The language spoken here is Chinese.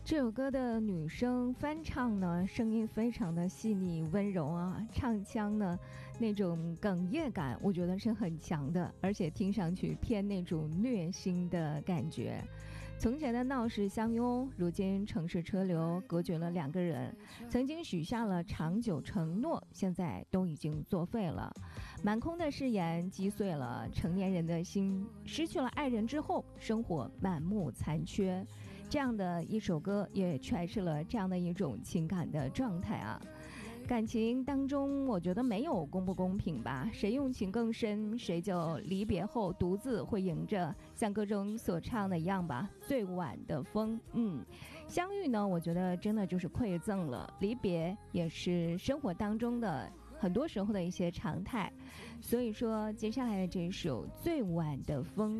这首歌的女生翻唱呢，声音非常的细腻温柔啊，唱腔呢那种哽咽感，我觉得是很强的，而且听上去偏那种虐心的感觉。从前的闹市相拥，如今城市车流隔绝了两个人，曾经许下了长久承诺，现在都已经作废了。满空的誓言击碎了成年人的心，失去了爱人之后，生活满目残缺。这样的一首歌也诠释了这样的一种情感的状态啊。感情当中我觉得没有公不公平吧，谁用情更深，谁就离别后独自会迎着像歌中所唱的一样吧，最晚的风。相遇呢，我觉得真的就是馈赠了，离别也是生活当中的很多时候的一些常态。所以说接下来的这首最晚的风